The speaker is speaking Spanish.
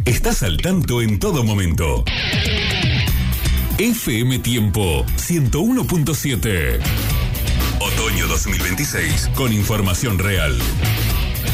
Estás al tanto en todo momento. FM Tiempo 101.7. Otoño 2026 con información real.